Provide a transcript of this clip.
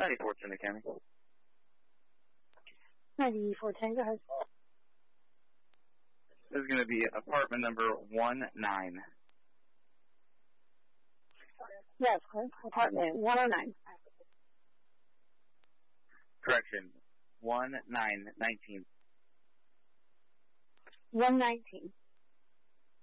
9410 County. 9410, go ahead. This is going to be apartment number 19. Yes, apartment 109. Correction, 1919. 119.